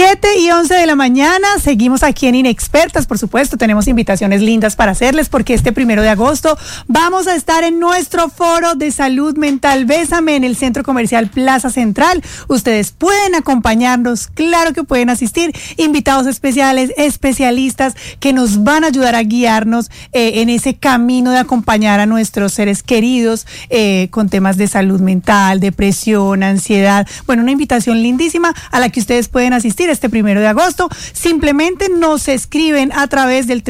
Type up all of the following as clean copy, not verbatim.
7:11 de la mañana, seguimos aquí en Inexpertas, por supuesto, tenemos invitaciones lindas para hacerles porque este 1 de agosto vamos a estar en nuestro foro de salud mental Bésame en el Centro Comercial Plaza Central. Ustedes pueden acompañarnos, claro que pueden asistir, invitados especiales, especialistas que nos van a ayudar a guiarnos en ese camino de acompañar a nuestros seres queridos con temas de salud mental, depresión, ansiedad. Bueno, una invitación lindísima a la que ustedes pueden asistir este 1 de agosto. Simplemente nos escriben a través del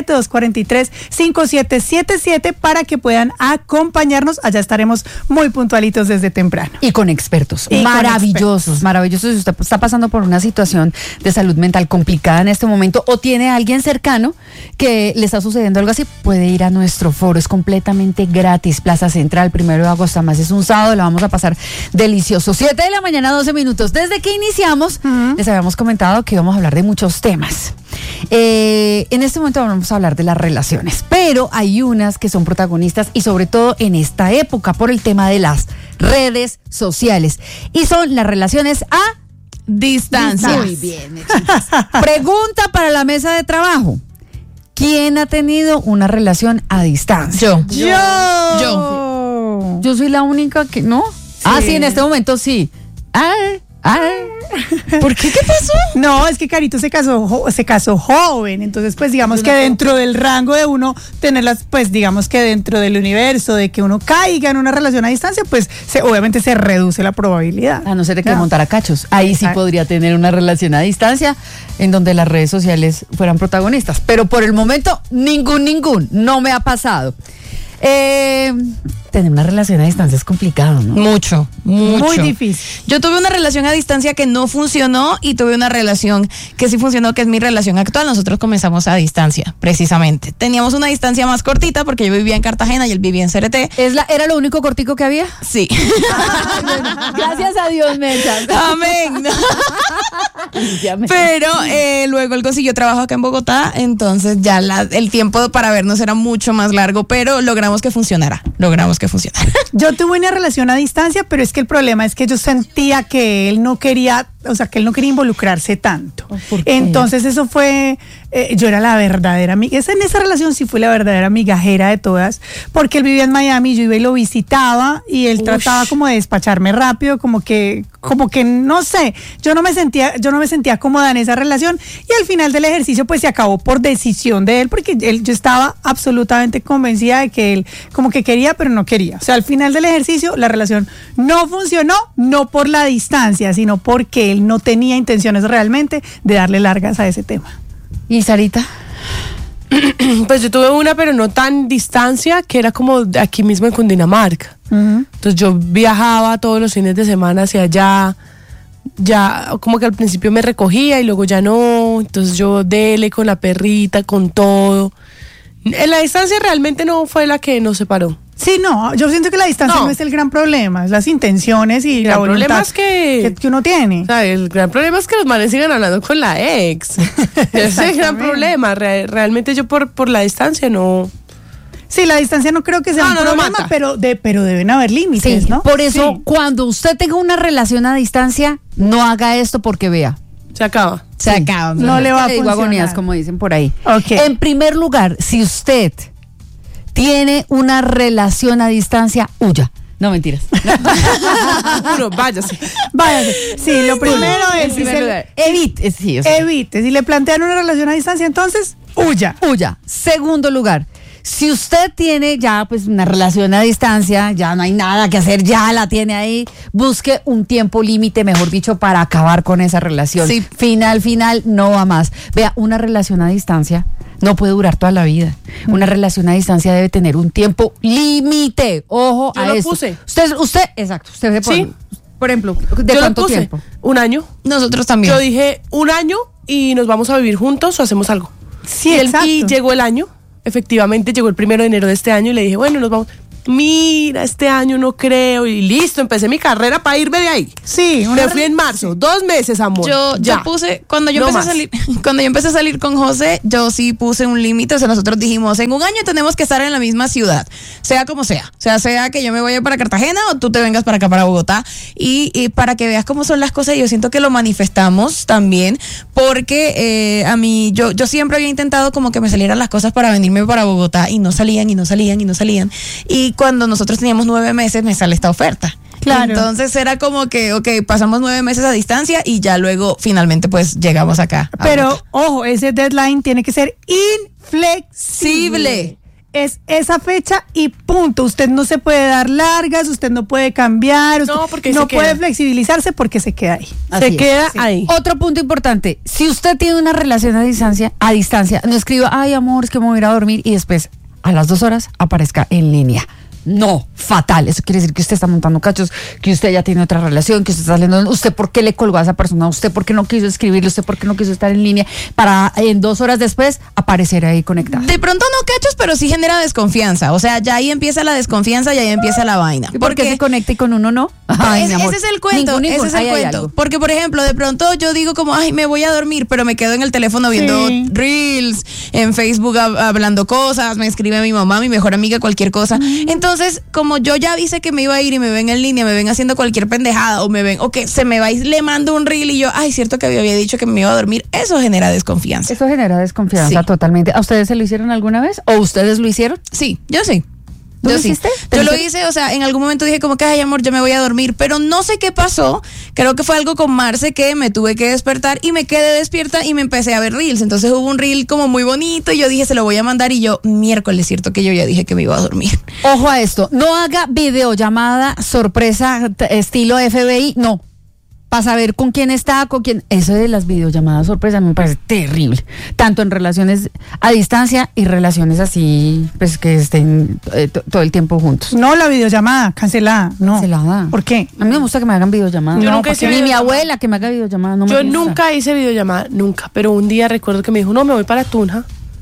317-243-5777 para que puedan acompañarnos. Allá estaremos muy puntualitos desde temprano. Y con expertos maravillosos. Si usted está pasando por una situación de salud mental complicada en este momento o tiene a alguien cercano que le está sucediendo algo así, puede ir a nuestro foro. Es completamente gratis. Plaza Central, 1 de agosto. Además es un sábado, la vamos a pasar delicioso. 7 de la mañana, 12 minutos. Desde que iniciamos, les habíamos comentado que íbamos a hablar de muchos temas. En este momento vamos a hablar de las relaciones, pero hay unas que son protagonistas y sobre todo en esta época por el tema de las redes sociales y son las relaciones a distancia. Muy bien, chicas. Pregunta para la mesa de trabajo. ¿Quién ha tenido una relación a distancia? Yo soy la única que no. Sí. Sí, en este momento sí. ¿Por qué? ¿Qué pasó? No, es que Carito se casó joven, entonces pues digamos que dentro del rango de uno tenerlas, pues digamos que dentro del universo de que uno caiga en una relación a distancia, pues obviamente se reduce la probabilidad. A no ser que montara cachos. Ahí sí podría tener una relación a distancia en donde las redes sociales fueran protagonistas, pero por el momento ningún, no me ha pasado. Tener una relación a distancia es complicado, ¿no? Mucho. Muy difícil. Yo tuve una relación a distancia que no funcionó y tuve una relación que sí funcionó, que es mi relación actual. Nosotros comenzamos a distancia, precisamente. Teníamos una distancia más cortita porque yo vivía en Cartagena y él vivía en CRT. ¿Era lo único cortico que había? Sí. Gracias a Dios, Mecha. Amén. Pero luego él consiguió trabajo acá en Bogotá, entonces ya el tiempo para vernos era mucho más largo, pero logramos que funcionara. Yo tuve una relación a distancia, pero es que el problema es que yo sentía que él no quería, que él no quería involucrarse tanto. Entonces eso fue, yo era la verdadera amiga, en esa relación sí fui la verdadera migajera de todas, porque él vivía en Miami, yo iba y lo visitaba y él trataba como de despacharme rápido, como que no sé, yo no me sentía cómoda en esa relación y al final del ejercicio pues se acabó por decisión de él, porque yo estaba absolutamente convencida de que él como que quería pero no quería. O sea, al final del ejercicio la relación no funcionó, no por la distancia, sino porque él no tenía intenciones realmente de darle largas a ese tema. ¿Y Sarita? Pues yo tuve una, pero no tan distancia, que era como aquí mismo en Cundinamarca. Entonces yo viajaba todos los fines de semana hacia allá, ya como que al principio me recogía y luego ya no, entonces yo dele con la perrita, con todo. En la distancia realmente no fue la que nos separó. Sí, no, yo siento que la distancia no es el gran problema, es las intenciones y la voluntad que uno tiene. O sea, el gran problema es que los manes sigan hablando con la ex. Ese es el gran problema. Realmente yo por la distancia no. Sí, la distancia no creo que sea un problema, pero deben haber límites, sí, ¿no? Por eso, cuando usted tenga una relación a distancia, no haga esto porque vea. Se acaba. Se acaba. No le va a funcionar. Agonías, como dicen por ahí. Okay. En primer lugar, si usted tiene una relación a distancia, huya. No, mentiras. Váyase. Sí, lo primero es... Evite. Evite. Si le plantean una relación a distancia, entonces, huya. Segundo lugar, si usted tiene ya pues una relación a distancia, ya no hay nada que hacer, ya la tiene ahí, busque un tiempo límite, mejor dicho, para acabar con esa relación. Sí. Final, no va más. Vea, una relación a distancia no puede durar toda la vida. Una relación a distancia debe tener un tiempo límite. Ojo a eso. Puse. Usted, exacto. Usted se pone, por ejemplo, ¿de cuánto tiempo? 1 año. Nosotros también. Yo dije 1 año y nos vamos a vivir juntos o hacemos algo. Sí, exacto. Y llegó el año. Efectivamente, llegó el 1 de enero de este año y le dije, bueno, nos vamos. mira, este año no creo, y listo, empecé mi carrera para irme de ahí. Sí, Me fui en marzo, 2 meses, amor. Yo puse, cuando yo empecé a salir con José, yo sí puse un límite. O sea, nosotros dijimos, en un año tenemos que estar en la misma ciudad, sea como sea. O sea que yo me vaya para Cartagena o tú te vengas para acá, para Bogotá. Y para que veas cómo son las cosas, yo siento que lo manifestamos también, porque a mí, yo siempre había intentado como que me salieran las cosas para venirme para Bogotá y no salían. Y cuando nosotros teníamos 9 meses, me sale esta oferta. Claro. Entonces era como que, pasamos 9 meses a distancia y ya luego finalmente pues llegamos acá. Pero, ojo, ese deadline tiene que ser inflexible. Es esa fecha y punto. Usted no se puede dar largas, usted no puede cambiar, usted no puede flexibilizarse porque se queda ahí. Se queda ahí. Otro punto importante, si usted tiene una relación a distancia, no escriba, ay amor, es que me voy a ir a dormir y después a las 2 horas aparezca en línea. No, fatal. Eso quiere decir que usted está montando cachos, que usted ya tiene otra relación, que usted está saliendo. ¿Usted por qué le colgó a esa persona? ¿Usted por qué no quiso escribirle? ¿Usted por qué no quiso estar en línea para en 2 horas después aparecer ahí conectado? De pronto no cachos, pero sí genera desconfianza. O sea, ya ahí empieza la desconfianza y ahí empieza la vaina. ¿Por qué se conecta y con uno no? Ay, ese es el cuento. Ese es el cuento. Porque, por ejemplo, de pronto yo digo como, ay, me voy a dormir, pero me quedo en el teléfono viendo reels, en Facebook hablando cosas, me escribe mi mamá, mi mejor amiga, cualquier cosa. Entonces, como yo ya avisé que me iba a ir y me ven en línea, me ven haciendo cualquier pendejada o me ven, o que se me va y le mando un reel y yo, ay, cierto que había dicho que me iba a dormir, eso genera desconfianza. Eso genera desconfianza totalmente. ¿A ustedes se lo hicieron alguna vez? ¿O ustedes lo hicieron? Sí, yo sí. ¿Tú lo hiciste? Yo lo hice, o sea, en algún momento dije como que, ay amor, yo me voy a dormir, pero no sé qué pasó, creo que fue algo con Marce que me tuve que despertar y me quedé despierta y me empecé a ver reels, entonces hubo un reel como muy bonito y yo dije, se lo voy a mandar y yo, miércoles, cierto que yo ya dije que me iba a dormir. Ojo a esto, no haga videollamada sorpresa estilo FBI, no. Para saber con quién está, con quién. Eso de las videollamadas sorpresa me parece terrible. Tanto en relaciones a distancia y relaciones así, pues que estén todo el tiempo juntos. No, la videollamada, cancelada. No. Cancelada. ¿Por qué? A mí me gusta que me hagan videollamadas. Yo nunca hice ni mi abuela que me haga videollamadas. Yo nunca hice videollamada, nunca. Pero un día recuerdo que me dijo, no, me voy para Tunja.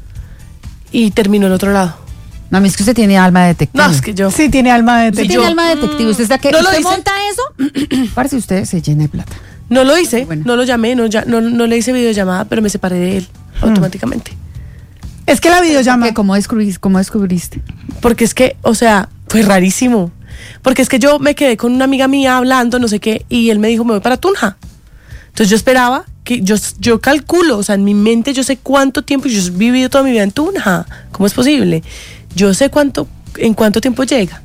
Y terminó en otro lado. No, a mí es que usted tiene alma de detective. No, es que yo. Sí, tiene alma de detective. Usted tiene alma de detective. Usted está que. ¿No lo ¿Usted hice? monta eso? Parece usted se llena de plata. No lo hice, Bueno. no lo llamé, no le hice videollamada, pero me separé de él automáticamente. Es que la videollamada. ¿Cómo descubriste? Porque es que, o sea, fue rarísimo. Porque es que yo me quedé con una amiga mía hablando, no sé qué, y él me dijo, me voy para Tunja. Entonces yo esperaba que yo calculo, o sea, en mi mente yo sé cuánto tiempo, yo he vivido toda mi vida en Tunja. ¿Cómo es posible? Yo sé en cuánto tiempo llega.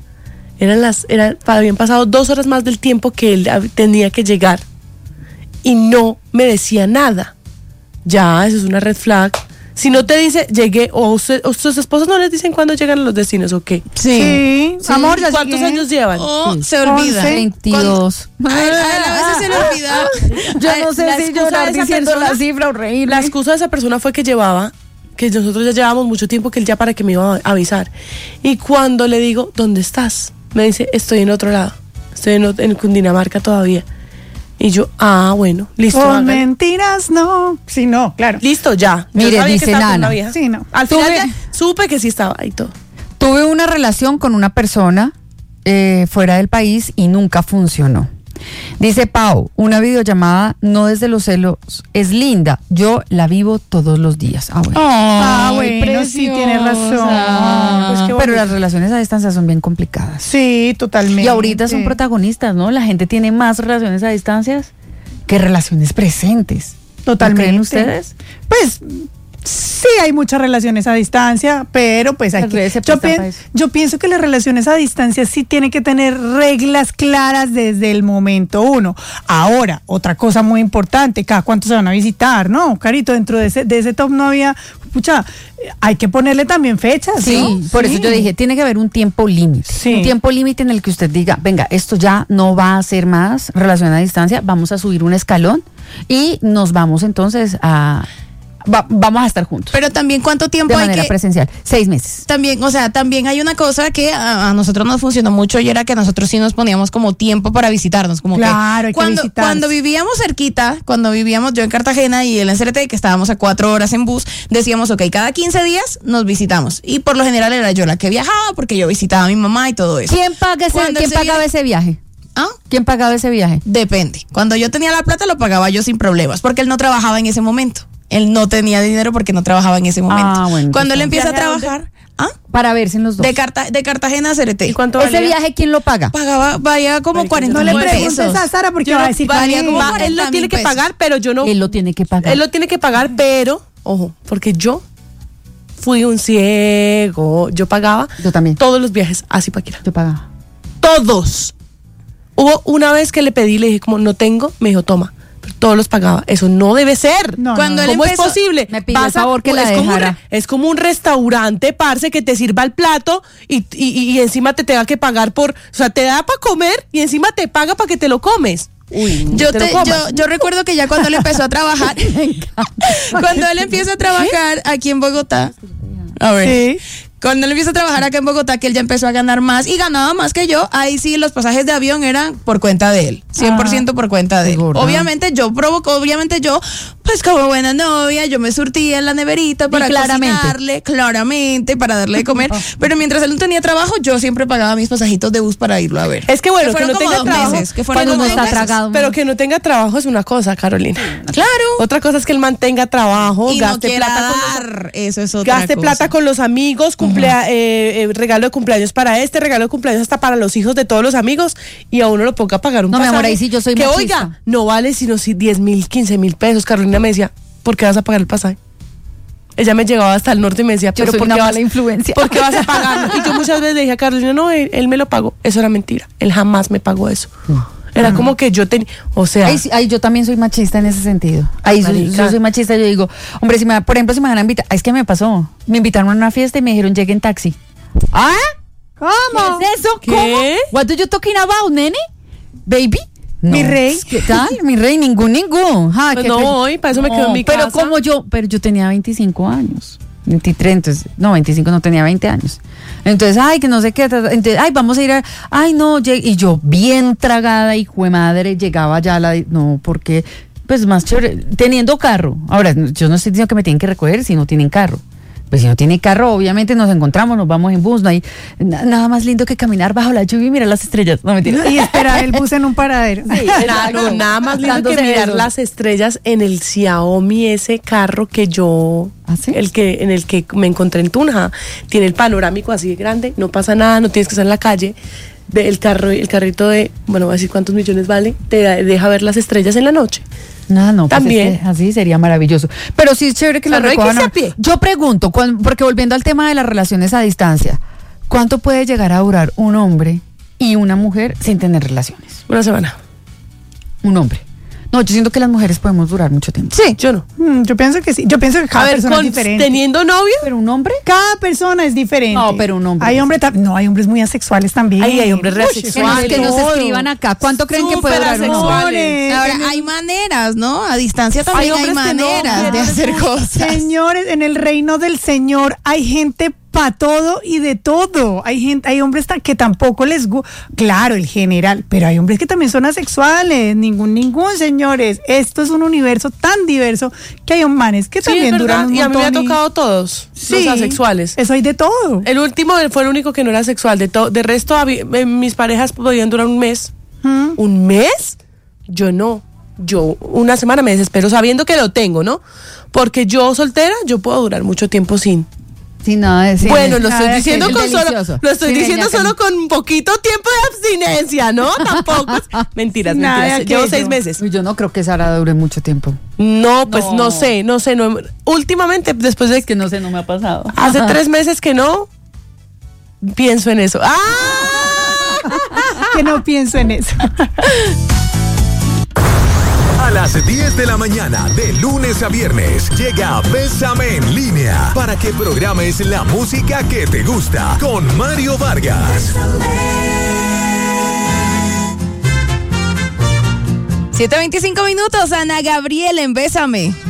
Habían pasado 2 horas más del tiempo que él tenía que llegar. Y no me decía nada. Ya, eso es una red flag. Si no te dice, llegué, o sus esposos no les dicen cuándo llegan a los destinos, ¿o qué? Sí. Amor, ya ¿Cuántos llegué. años llevan? Se olvida. 22. A veces se le olvida. Yo no sé La si excusa llorar de esa diciendo persona- la cifra horrible. La excusa de esa persona fue que nosotros ya llevábamos mucho tiempo que él ya para que me iba a avisar. Y cuando le digo, ¿dónde estás? Me dice, estoy en otro lado. Estoy en Cundinamarca todavía. Y yo, bueno, listo. Con hágale. mentiras, no. Sí, no, claro. Listo, ya. Yo Mire, sabía que dice estaba con Nana. la vieja. Sí, no. Al final ya supe que sí estaba ahí todo. Tuve una relación con una persona fuera del país y nunca funcionó. Dice Pau, una videollamada no desde los celos es linda, yo la vivo todos los días. Bueno, sí, tiene razón. Pues qué Pero bonito. las relaciones a distancia son bien complicadas. Sí, totalmente. Y ahorita son protagonistas, ¿no? La gente tiene más relaciones a distancias que relaciones presentes. Totalmente. ¿No creen ustedes? Pues sí hay muchas relaciones a distancia, pero pues Las aquí redes se prestan para eso. yo pienso que las relaciones a distancia sí tienen que tener reglas claras desde el momento uno. Ahora, otra cosa muy importante, cada cuánto se van a visitar, ¿no? Carito, dentro de ese top no había, hay que ponerle también fechas, Sí, ¿no? por eso yo dije, tiene que haber un tiempo límite. Sí. Un tiempo límite en el que usted diga, venga, esto ya no va a ser más relación a distancia, vamos a subir un escalón y nos vamos entonces a vamos a estar juntos. Pero también cuánto tiempo De hay manera que... presencial. 6 meses. También, o sea, también hay una cosa que a nosotros nos funcionó mucho y era que nosotros sí nos poníamos como tiempo para visitarnos, como Claro, hay que que visitarse. cuando vivíamos cerquita, cuando vivíamos yo en Cartagena y él en CRT, que estábamos a 4 horas en bus, decíamos, ok, cada 15 días nos visitamos. Y por lo general era yo la que viajaba porque yo visitaba a mi mamá y todo eso. ¿Quién pagaba ese viaje? ¿Ah? ¿Quién pagaba ese viaje? Depende. Cuando yo tenía la plata lo pagaba yo sin problemas, porque él no trabajaba en ese momento. Él no tenía dinero porque no trabajaba en ese momento. Ah, bueno, Cuando él entonces, empieza a trabajar, Para verse en los dos. de Cartagena a CRT. ¿Y cuánto ¿Ese valía? viaje quién lo paga? Pagaba, vaya como 40 No le mil preguntes pesos. a Sara porque Yo va a no- decir valía que como va. 40 Él lo tiene que pesos. pagar, pero yo no. Él lo tiene que pagar. Él lo tiene que pagar, pero, ojo, porque yo fui un ciego. Yo pagaba Yo también. todos los viajes a Zipaquirá. Yo pagaba. Todos. Hubo una vez que le pedí, le dije como no tengo, me dijo toma, pero todos los pagaba. Eso no debe ser. No, Cuando él ¿Cómo empezó- es posible? me pidió el favor que la es como dejara. es como un restaurante, parce, que te sirva el plato y encima te tenga que pagar por, o sea, te da para comer y encima te paga para que te lo comes. Uy, Yo recuerdo que ya cuando él empezó a trabajar, cuando él empieza a trabajar aquí en Bogotá, a ver, cuando él empieza a trabajar acá en Bogotá, que él ya empezó a ganar más y ganaba más que yo, ahí sí los pasajes de avión eran por cuenta de él, 100% por cuenta de él. gorda. Obviamente yo, pues como buena novia, yo me surtía en la neverita para cocinarle, claramente, para darle de comer, pero mientras él no tenía trabajo, yo siempre pagaba mis pasajitos de bus para irlo a ver. Es que bueno, que fueron no como tenga 2 trabajo. meses, que fueron Cuando como no 2 está meses. tragado. Pero que no tenga trabajo es una cosa, Carolina. Claro. Otra cosa es que él mantenga trabajo, Y no gaste quiera plata con dar, eso es otra gaste cosa. plata con los amigos, regalo de cumpleaños para regalo de cumpleaños hasta para los hijos de todos los amigos y a uno lo ponga a pagar un No, mi pasaje. amor, ahí sí yo soy que machista. oiga, no vale sino 10,000, 15,000 pesos. Carolina me decía, ¿por qué vas a pagar el pasaje? Ella me llevaba hasta el norte y me decía, Yo pero soy ¿por una qué mala influencia. ¿por qué vas a pagarlo? Y yo muchas veces le dije a Carolina, no, él me lo pagó. Eso era mentira. Él jamás me pagó eso. Era como que yo tenía, o sea, Ahí yo también soy machista en ese sentido. Ahí Marica. yo soy machista. Yo digo, hombre, por ejemplo, si me van a invitar, es que me pasó. Me invitaron a una fiesta y me dijeron, llegue en taxi. ¿Ah? ¿Cómo? ¿Qué es eso? ¿Qué? ¿Cómo? What do you talking about, nene? Baby? No. Mi rey. ¿Qué tal? Mi rey, ningún. Ah, pues qué no pre- voy, para eso me quedo en mi pero casa. pero yo tenía 25 años. 23, entonces, no, 25 no tenía 20 años. Entonces, ay, que no sé qué, entonces, ay, vamos a ir ay, no, y yo bien tragada, hijo de madre, llegaba ya no, porque, pues más chévere, teniendo carro. Ahora, yo no estoy diciendo que me tienen que recoger si no tienen carro. Pues si no tiene carro, obviamente nos encontramos, nos vamos en bus, no hay nada más lindo que caminar bajo la lluvia y mirar las estrellas. No, mentira. Y esperar el bus en un paradero. Nada más lindo Dándose que mirar besos. las estrellas en el Xiaomi, ese carro que yo, ¿Ah, sí? en el que me encontré en Tunja. Tiene el panorámico así de grande, no pasa nada, no tienes que estar en la calle. El carrito de, bueno, voy a decir cuántos millones vale, te deja ver las estrellas en la noche. No, pues También. es que así sería maravilloso. Pero sí es chévere que lo Claro, hay que recojan. irse a pie. Yo pregunto, porque volviendo al tema de las relaciones a distancia, ¿cuánto puede llegar a durar un hombre y una mujer sin tener relaciones? Una semana. Un hombre. No, yo siento que las mujeres podemos durar mucho tiempo. Sí, yo no. Yo pienso que sí. Yo pienso que cada A ver, persona es diferente. teniendo novio, ¿Pero un hombre? Cada persona es diferente. No, pero un hombre. Hay hombres muy asexuales también. hay hombres Uy, reasexuales. Que nos todo. escriban acá. ¿Cuánto creen que puede Súper durar un hombre? asexuales. Ahora, hay maneras, ¿no? A distancia también hay hombres que no maneras de quieren hacer cosas. Señores, en el reino del Señor hay gente para todo y de todo. Hay hombres que tampoco les gusta. Claro, el general, pero hay hombres que también son asexuales. Ningún, señores. Esto es un universo tan diverso que hay manes que sí, también es verdad. duran un Y a mí me ha montón tocado todos, Sí, los asexuales. Eso hay de todo. El último fue el único que no era sexual. De resto, mis parejas podían durar un mes. ¿Un mes? Yo no. Yo una semana me desespero sabiendo que lo tengo, ¿no? Porque yo soltera, yo puedo durar mucho tiempo sin. Sin nada de decir. Bueno, lo estoy nada, diciendo es con solo, delicioso. lo estoy Sí, diciendo ya que- solo con un poquito tiempo de abstinencia, ¿no? Tampoco. Mentiras, Nada de mentiras. Llevo aquello. 6 meses. Uy, yo no creo que Sara dure mucho tiempo. No, pues no sé. Últimamente, después de Es que no sé, no me ha pasado. hace 3 meses que no pienso en eso. ¡Ah! Que no pienso en eso. A las 10 de la mañana, de lunes a viernes, llega Bésame en línea para que programes la música que te gusta con Mario Vargas. 7:25 minutos, Ana Gabriel en Bésame.